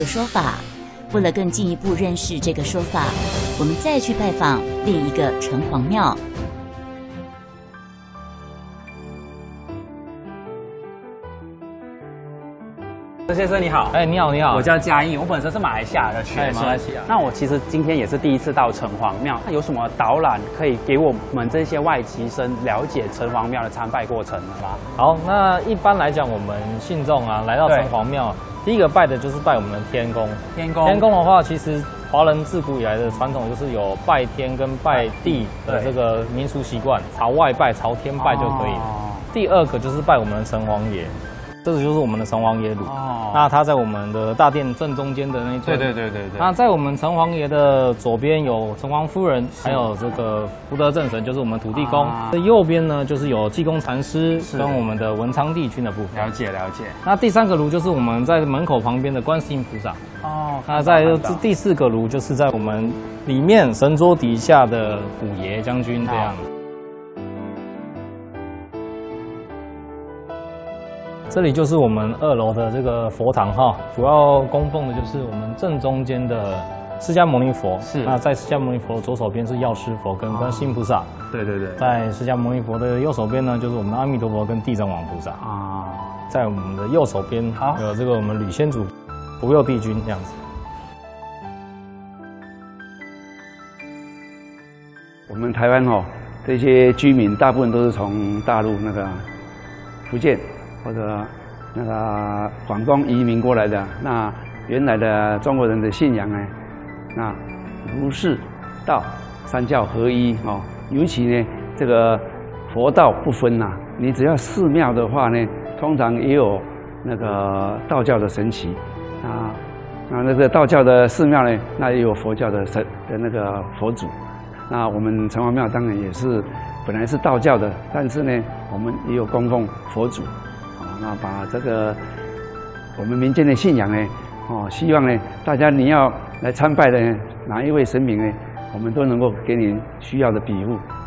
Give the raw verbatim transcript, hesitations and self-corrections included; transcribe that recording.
的说法。为了更进一步认识这个说法，我们再去拜访另一个城隍庙。 先生你好， 哎，你好，你好， 我叫嘉义，我本身是马来西亚的学生， 马来西亚。 那我其实今天也是第一次到城隍庙，那有什么导览可以给我们这些外籍生了解城隍庙的参拜过程吗？ 好，那一般来讲，我们信众啊来到城隍庙，第一个拜的就是拜我们的天公。 天公， 天公的话，其实华人自古以来的传统就是有拜天跟拜地的这个民俗习惯，朝外拜、朝天拜就可以了。哦、第二个就是拜我们的城隍爷。这个就是我们的城隍爷炉，哦，那它在我们的大殿正中间的那一尊。对对对对对。那在我们城隍爷的左边有城隍夫人，还有这个福德正神，就是我们土地公。啊、右边呢，就是有济公禅师跟我们的文昌帝君的部分。 了解了解。 那第三个炉就是我们在门口旁边的观世音菩萨。哦。那在第四个炉就是在我们里面神桌底下的虎爷将军这样。这里就是我们二楼的这个佛堂哈，主要供奉的就是我们正中间的释迦牟尼佛。是。那在释迦牟尼佛的左手边是药师佛跟观世音菩萨。哦、对对对。在释迦牟尼佛的右手边呢，就是我们的阿弥陀佛跟地藏王菩萨。啊。在我们的右手边有这个我们吕仙主、福佑帝君这样子。 我们台湾哦，这些居民大部分都是从大陆那个福建。或者那个广东移民过来的，那原来的中国人的信仰呢，那儒释道三教合一哦，尤其呢这个佛道不分呐、啊，你只要寺庙的话呢，通常也有那个道教的神祇啊，那那个道教的寺庙呢，那也有佛教的神的那个佛祖，那我们城隍庙当然也是本来是道教的，但是呢，我们也有供奉佛祖。那把这个我们民间的信仰呢，哦，希望呢大家你要来参拜的哪一位神明呢，我们都能够给你需要的庇护。